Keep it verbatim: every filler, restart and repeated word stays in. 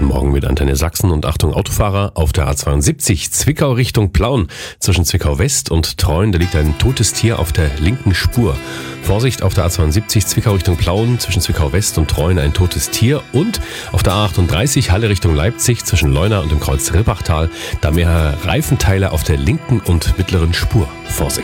Guten Morgen mit Antenne Sachsen und Achtung Autofahrer auf der A zweiundsiebzig Zwickau Richtung Plauen. Zwischen Zwickau West und Treuen, da liegt ein totes Tier auf der linken Spur. Vorsicht auf der A zweiundsiebzig Zwickau Richtung Plauen, zwischen Zwickau West und Treuen ein totes Tier. Und auf der A achtunddreißig Halle Richtung Leipzig zwischen Leuna und dem Kreuz Rippachtal, da mehrere Reifenteile auf der linken und mittleren Spur. Vorsicht!